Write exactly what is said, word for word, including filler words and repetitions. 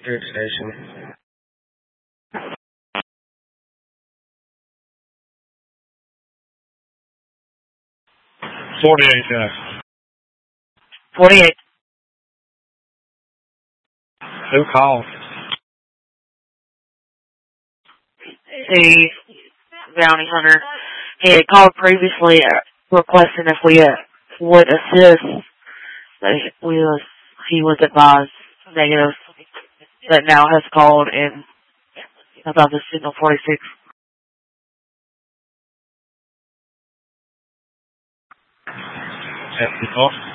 Good station. forty-eight, yeah. forty-eight. Who called? A bounty hunter. He had called previously uh, requesting if we uh, would assist. But we was, he was advised negative, but now has called and about the signal forty-six. At the